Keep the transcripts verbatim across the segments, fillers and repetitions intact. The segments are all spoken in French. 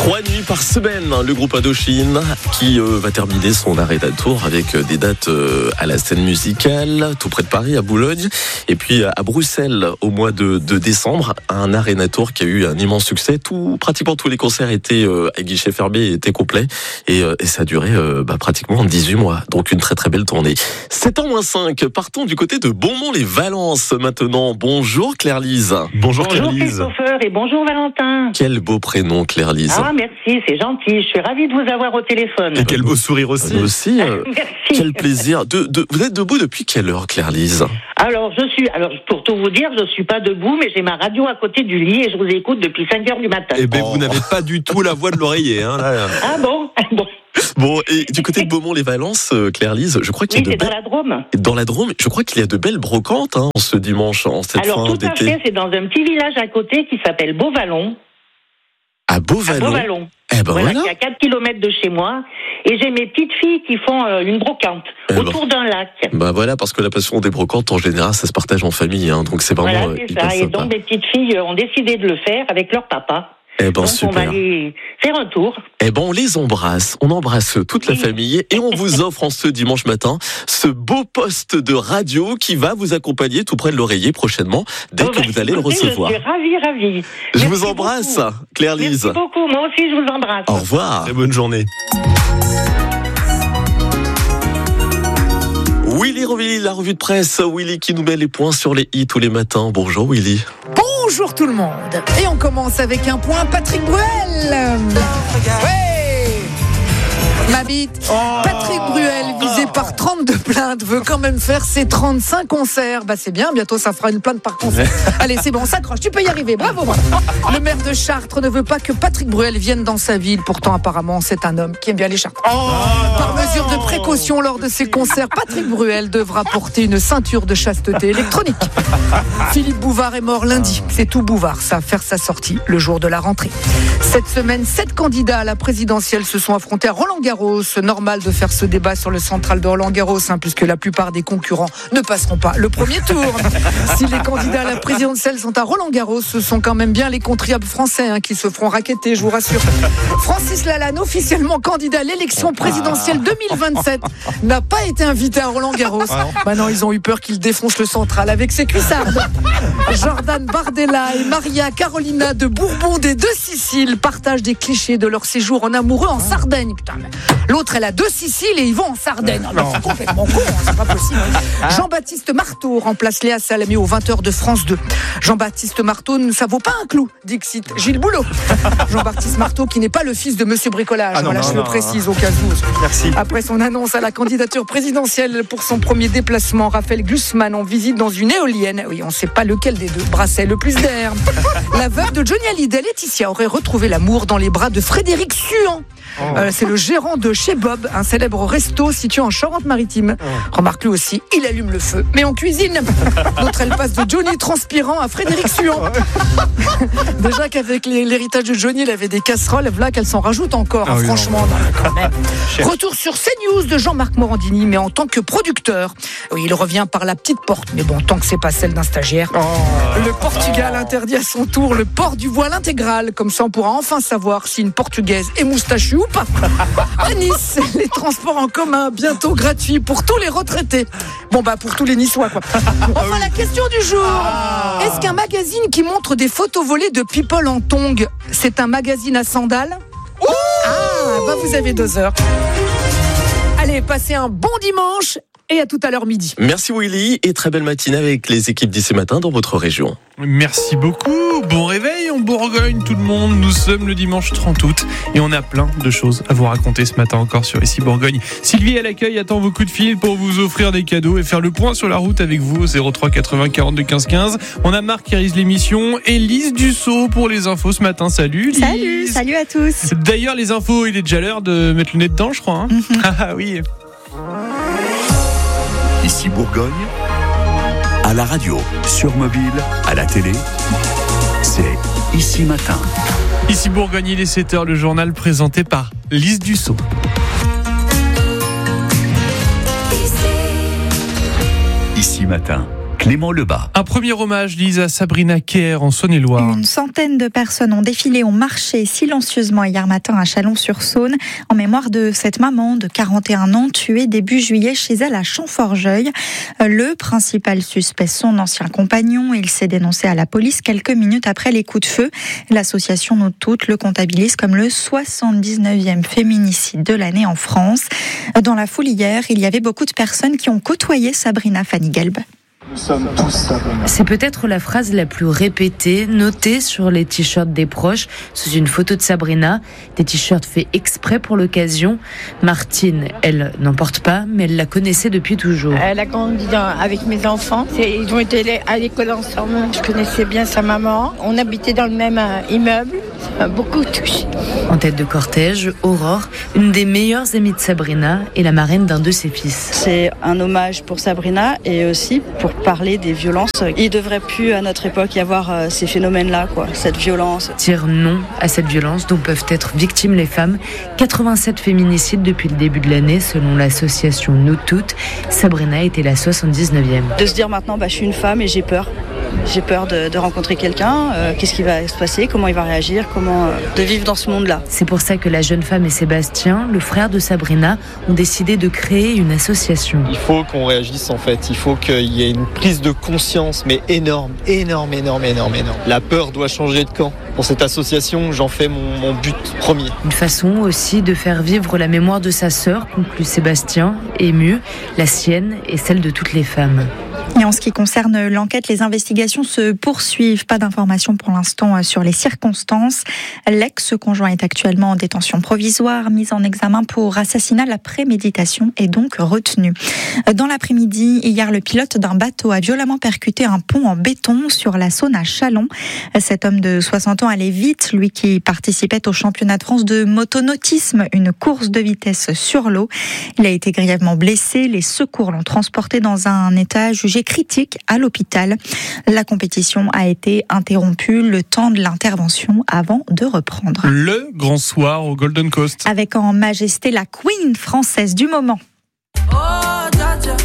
Trois nuits par semaine, le groupe Indochine qui euh, va terminer son arena tour avec euh, des dates euh, à la scène musicale, tout près de Paris, à Boulogne, et puis euh, à Bruxelles au mois de, de décembre, un arena tour qui a eu un immense succès. Tout, pratiquement tous les concerts étaient euh, à guichet fermé, étaient complets, et, euh, et ça a duré euh, bah, pratiquement dix-huit mois. Donc une très très belle tournée. sept ans moins cinq, partons du côté de Beaumont-les-Valences maintenant. Bonjour Claire-Lise. Bonjour, Bonjour Claire-Lise. Christopher et bonjour Valentin. Quel beau prénom Claire-Lise. Ah merci, c'est gentil, je suis ravie de vous avoir au téléphone. Et quel beau sourire aussi. Nous aussi, euh, Merci. quel plaisir. De, de, vous êtes debout depuis quelle heure Claire-Lise? Alors je suis, alors pour tout vous dire, je suis pas debout, mais j'ai ma radio à côté du lit et je vous écoute depuis cinq heures du matin. Eh ben, Oh. vous n'avez pas du tout la voix de l'oreiller, hein, là. Ah bon, bon. Bon, et du côté de Beaumont-les-Valences, euh, Claire-Lise, je crois qu'il Oui, y a de c'est dans belles... la Drôme. Dans la Drôme, je crois qu'il y a de belles brocantes hein, ce dimanche, en cette Alors fin tout à d'été. fait, c'est dans un petit village à côté qui s'appelle Beauvallon. À À Beauvallon. Beauvallon. Eh ben Voilà, voilà. qui est à quatre kilomètres de chez moi. Et j'ai mes petites filles qui font euh, une brocante Eh ben. autour d'un lac. Bah voilà, parce que la passion des brocantes, en général, ça se partage en famille, hein, donc c'est vraiment Voilà, euh, c'est hyper ça. Et sympa. donc mes petites filles euh, ont décidé de le faire avec leur papa. Eh ben Donc on va super. aller faire un tour. Eh ben on les embrasse, on embrasse toute la Oui. famille et on vous offre en ce dimanche matin ce beau poste de radio qui va vous accompagner tout près de l'oreiller prochainement dès Oh, que bah, vous allez le écoutez, recevoir. Je suis ravie, ravie. Je Merci vous embrasse, beaucoup. Claire-Lise. Merci beaucoup, moi aussi je vous embrasse. Au revoir. Très bonne journée. Willy Rovilly, la revue de presse. Willy qui nous met les points sur les i tous les matins. Bonjour Willy. Bonjour tout le monde. Et on commence avec un point Patrick Bruel. Ouais. Ma bite. Patrick Bruel, visé par trente-deux plaintes, veut quand même faire ses trente-cinq concerts. Bah c'est bien, bientôt ça fera une plainte par concert. Allez, c'est bon, on s'accroche, tu peux y arriver, bravo, bravo. Le maire de Chartres ne veut pas que Patrick Bruel vienne dans sa ville. Pourtant, apparemment, c'est un homme qui aime bien les Chartres. Par mesure de précaution lors de ses concerts, Patrick Bruel devra porter une ceinture de chasteté électronique. Philippe Bouvard est mort lundi. C'est tout Bouvard, ça va faire sa sortie le jour de la rentrée. Cette semaine, sept candidats à la présidentielle se sont affrontés à Roland-Garros. Normal de faire ce débat sur le central de Roland-Garros, hein, puisque la plupart des concurrents ne passeront pas le premier tour. Si les candidats à la présidentielle sont à Roland-Garros, ce sont quand même bien les contribuables français hein, qui se feront racketter, je vous rassure. Francis Lalanne, officiellement candidat à l'élection présidentielle deux mille vingt-sept, n'a pas été invité à Roland-Garros. Maintenant, ils ont eu peur qu'il défonce le central avec ses cuissardes. Jordan Bardella et Maria Carolina de Bourbon des Deux Siciles partagent des clichés de leur séjour en amoureux en Sardaigne. Putain, mais l'autre, elle a deux Siciles et ils vont en Sardaigne. Alors, c'est complètement con, hein, c'est pas possible. Jean-Baptiste Marteau remplace Léa Salamé aux vingt heures de France deux. Jean-Baptiste Marteau, ça vaut pas un clou, dixit Gilles Boulot. Jean-Baptiste Marteau qui n'est pas le fils de Monsieur Bricolage. Ah non, voilà, non, je non, le précise au cas où. Merci. Après son annonce à la candidature présidentielle pour son premier déplacement, Raphaël Glucksmann en visite dans une éolienne. Oui, on ne sait pas lequel des deux brassait le plus d'air. La veuve de Johnny Hallyday, Laetitia, aurait retrouvé l'amour dans les bras de Frédéric Suant. Euh, c'est le gérant de Chez Bob, un célèbre resto situé en Charente-Maritime. Remarque lui aussi, il allume le feu, mais en cuisine. L'autre, elle passe de Johnny transpirant à Frédéric Suant. Déjà qu'avec l'héritage de Johnny, il avait des casseroles, voilà qu'elle s'en rajoute encore, Ah hein, oui, franchement. non, non, quand même. Cher. Retour sur CNews de Jean-Marc Morandini, mais en tant que producteur. Oui, il revient par la petite porte, mais bon, tant que c'est pas celle d'un stagiaire. Le Portugal interdit à son tour le port du voile intégral. Comme ça, on pourra enfin savoir si une Portugaise est moustachue ou pas. À Nice, les transports en commun bientôt gratuits pour tous les retraités. Bon, bah, pour tous les Niçois, quoi. Enfin, la question du jour. Est-ce qu'un magazine qui montre des photos volées de people en tongs, c'est un magazine à sandales? Ah, bah, vous avez deux heures. Allez, passez un bon dimanche et à tout à l'heure midi. Merci Willy et très belle matinée avec les équipes d'ici matin dans votre région. Merci beaucoup, bon réveil en Bourgogne tout le monde, nous sommes le dimanche trente août et on a plein de choses à vous raconter ce matin encore sur Ici Bourgogne. Sylvie à l'accueil attend vos coups de fil pour vous offrir des cadeaux et faire le point sur la route avec vous au zéro trois quatre-vingts quarante-deux quinze quinze. On a Marc qui réalise l'émission et Lise Dussault pour les infos ce matin. Salut Lise. Salut, salut à tous. D'ailleurs les infos, il est déjà l'heure de mettre le nez dedans je crois. Hein Mm-hmm. Ah oui. Ici Bourgogne, à la radio, sur mobile, à la télé, c'est Ici Matin. Ici Bourgogne, il est sept heures, le journal présenté par Lise Dussault. Ici Matin, Clément Lebas. Un premier hommage, Lise, à Sabrina Keher en Saône-et-Loire. Une centaine de personnes ont défilé, ont marché silencieusement hier matin à Chalon-sur-Saône en mémoire de cette maman de quarante et un ans tuée début juillet chez elle à Champforgeuil. Le principal suspect, son ancien compagnon, il s'est dénoncé à la police quelques minutes après les coups de feu. L'association Nous Toutes le comptabilise comme le soixante-dix-neuvième féminicide de l'année en France. Dans la foule hier, il y avait beaucoup de personnes qui ont côtoyé Sabrina Fanny-Gelb. Nous sommes tous Sabrina. C'est peut-être la phrase la plus répétée, notée sur les t-shirts des proches, sous une photo de Sabrina. Des t-shirts faits exprès pour l'occasion. Martine, elle n'en porte pas, mais elle la connaissait depuis toujours. Elle a grandi dans, avec mes enfants. C'est, ils ont été à l'école ensemble. Je connaissais bien sa maman. On habitait dans le même euh, immeuble. Ça m'a beaucoup touchée. En tête de cortège, Aurore, une des meilleures amies de Sabrina et la marraine d'un de ses fils. C'est un hommage pour Sabrina et aussi pour parler des violences. Il ne devrait plus à notre époque y avoir euh, ces phénomènes-là, quoi, cette violence. Dire non à cette violence dont peuvent être victimes les femmes. quatre-vingt-sept féminicides depuis le début de l'année selon l'association Nous Toutes. Sabrina était la soixante-dix-neuvième. De se dire maintenant, bah, je suis une femme et j'ai peur. J'ai peur de, de rencontrer quelqu'un, euh, qu'est-ce qui va se passer, comment il va réagir, comment euh, de vivre dans ce monde-là. C'est pour ça que la jeune femme et Sébastien, le frère de Sabrina, ont décidé de créer une association. Il faut qu'on réagisse en fait, il faut qu'il y ait une prise de conscience, mais énorme, énorme, énorme, énorme, énorme. La peur doit changer de camp. Pour cette association, j'en fais mon, mon but premier. Une façon aussi de faire vivre la mémoire de sa sœur, conclut Sébastien, ému, la sienne et celle de toutes les femmes. Et en ce qui concerne l'enquête, les investigations se poursuivent. Pas d'informations pour l'instant sur les circonstances. L'ex-conjoint est actuellement en détention provisoire, mis en examen pour assassinat. La préméditation est donc retenue. Dans l'après-midi, hier, le pilote d'un bateau a violemment percuté un pont en béton sur la Saône à Châlons. Cet homme de soixante ans allait vite, lui qui participait au championnat de France de motonautisme, une course de vitesse sur l'eau. Il a été grièvement blessé. Les secours l'ont transporté dans un état jugé critique à l'hôpital. La compétition a été interrompue le temps de l'intervention avant de reprendre. Le grand soir au Golden Coast. Avec en majesté la Queen française du moment. Oh, dja, dja.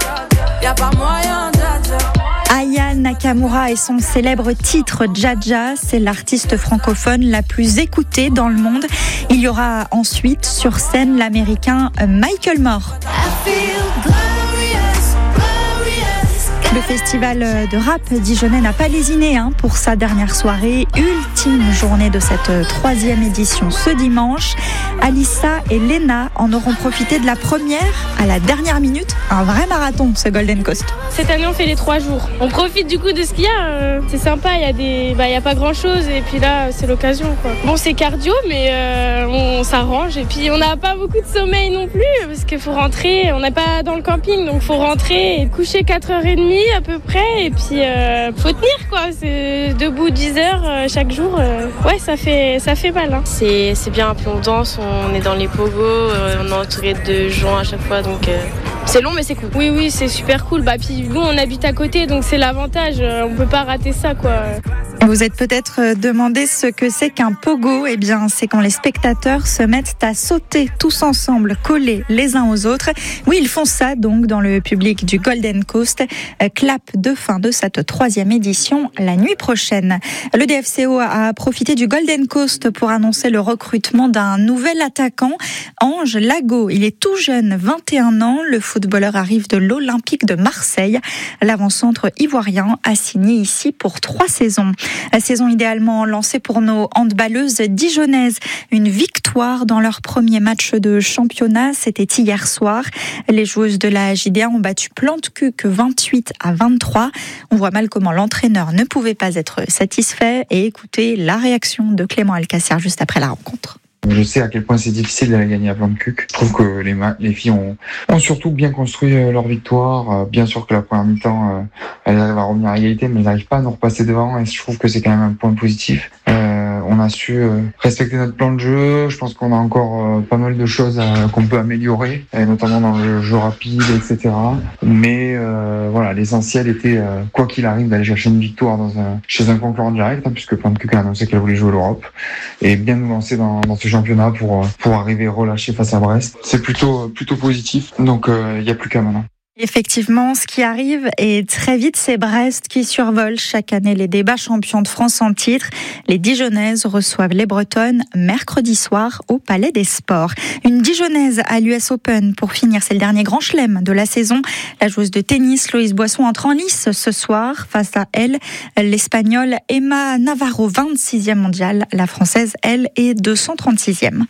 Y a pas moyen, dja, dja. Aya Nakamura et son célèbre titre Dja Dja, c'est l'artiste francophone la plus écoutée dans le monde. Il y aura ensuite sur scène l'américain Michael Moore. Le festival de rap dijonnais n'a pas lésiné hein, pour sa dernière soirée, ultime journée de cette troisième édition ce dimanche. Alissa et Léna en auront profité de la première à la dernière minute. Un vrai marathon ce Golden Coast. Cette année on fait les trois jours. On profite du coup de ce qu'il y a. Euh, c'est sympa, il y a des, bah il y a pas grand chose et puis là c'est l'occasion quoi. Bon c'est cardio mais euh, on s'arrange et puis on n'a pas beaucoup de sommeil non plus parce qu'il faut rentrer. On n'est pas dans le camping donc faut rentrer et coucher quatre heures trente à peu près et puis euh, faut tenir quoi. C'est debout dix heures euh, chaque jour. Euh, ouais ça fait ça fait mal. Hein. C'est c'est bien puis on danse, on est dans les pogos, euh, on est entouré de gens à chaque fois donc. Euh... C'est long mais c'est cool. Oui oui c'est super cool. Bah puis nous on habite à côté donc c'est l'avantage. On peut pas rater ça quoi. Vous êtes peut-être demandé ce que c'est qu'un pogo. Eh bien c'est quand les spectateurs se mettent à sauter tous ensemble, collés les uns aux autres. Oui ils font ça donc dans le public du Golden Coast. Clap de fin de cette troisième édition la nuit prochaine. Le D F C O a profité du Golden Coast pour annoncer le recrutement d'un nouvel attaquant, Ange Lago. Il est tout jeune, vingt et un ans. Le footballeur arrive de l'Olympique de Marseille. L'avant-centre ivoirien a signé ici pour trois saisons. La saison idéalement lancée pour nos handballeuses dijonnaises. Une victoire dans leur premier match de championnat, c'était hier soir. Les joueuses de la J D A ont battu Plante-Cuq vingt-huit à vingt-trois. On voit mal comment l'entraîneur ne pouvait pas être satisfait. Et écoutez la réaction de Clément Alcacer juste après la rencontre. Je sais à quel point c'est difficile d'aller gagner à Plante-Cuq. Je trouve que les, ma- les filles ont, ont surtout bien construit euh, leur victoire. Euh, bien sûr que la première mi-temps, euh, elles arrivent à revenir à égalité, mais elles n'arrivent pas à nous repasser devant. Et je trouve que c'est quand même un point positif. Euh, on a su euh, respecter notre plan de jeu. Je pense qu'on a encore euh, pas mal de choses à, qu'on peut améliorer, et notamment dans le jeu rapide, et cetera. Mais euh, voilà, l'essentiel était, euh, quoi qu'il arrive, d'aller chercher une victoire dans un, chez un concurrent direct, hein, puisque Plante-Cuq a annoncé qu'elle voulait jouer l'Europe, et bien nous lancer dans, dans ce championnat pour, pour arriver relâché face à Brest. C'est plutôt, plutôt positif, donc il euh, n'y a plus qu'à maintenant. Effectivement, ce qui arrive et très vite, c'est Brest qui survole chaque année les débats champions de France en titre. Les Dijonnaises reçoivent les Bretonnes mercredi soir au Palais des Sports. Une Dijonnaise à l'U S Open pour finir, c'est le dernier grand chelem de la saison. La joueuse de tennis Loïse Boisson entre en lice ce soir. Face à elle, l'Espagnole Emma Navarro, vingt-sixième mondiale. La Française, elle, est deux cent trente-sixième.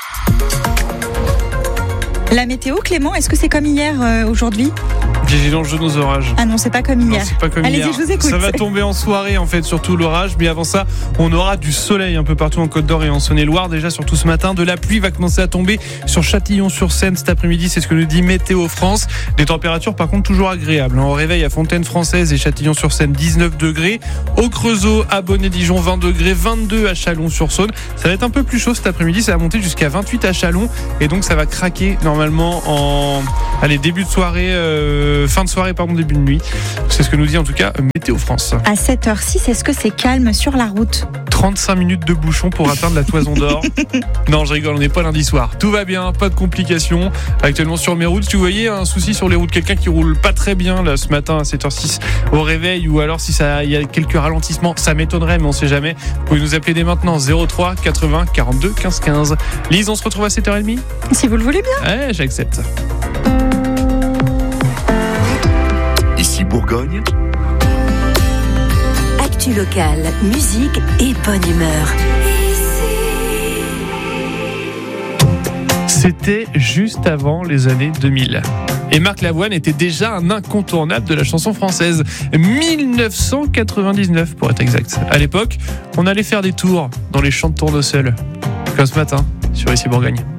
La météo, Clément, est-ce que c'est comme hier euh, aujourd'hui ? Vigilance jaune aux orages. Ah non, c'est pas comme hier. Non, c'est pas comme Allez-y, hier. je vous écoute. Ça va tomber en soirée, en fait, surtout l'orage. Mais avant ça, on aura du soleil un peu partout en Côte d'Or et en Saône-et-Loire. Déjà, surtout ce matin, de la pluie va commencer à tomber sur Châtillon-sur-Seine cet après-midi. C'est ce que nous dit Météo France. Des températures, par contre, toujours agréables. Au réveil à Fontaine-Française et Châtillon-sur-Seine, dix-neuf degrés. Au Creusot, à Bonnet-Dijon, vingt degrés. vingt-deux à Chalon-sur-Saône. Ça va être un peu plus chaud cet après-midi. Ça va monter jusqu'à vingt-huit à Chalon. Et donc, ça va craquer normalement en allez, début de soirée, euh, fin de soirée, pardon, début de nuit. C'est ce que nous dit en tout cas Météo France. À sept heures six, est-ce que c'est calme sur la route ? trente-cinq minutes de bouchon pour atteindre la Toison d'Or. Non, je rigole, on n'est pas lundi soir. Tout va bien, pas de complications. Actuellement sur mes routes, si vous voyez un souci sur les routes, quelqu'un qui roule pas très bien là ce matin à sept heures six au réveil, ou alors si ça il y a quelques ralentissements, ça m'étonnerait, mais on sait jamais. Vous pouvez nous appeler dès maintenant zéro trois quatre-vingts quarante-deux quinze quinze. Lise, on se retrouve à sept heures trente. Si vous le voulez bien. Ouais, j'accepte. Ici Bourgogne. Actu locale, musique et bonne humeur. C'était juste avant les années deux mille. Et Marc Lavoine était déjà un incontournable de la chanson française. dix-neuf cent quatre-vingt-dix-neuf pour être exact. À l'époque, on allait faire des tours dans les champs de tournesol. Comme ce matin, sur Ici Bourgogne.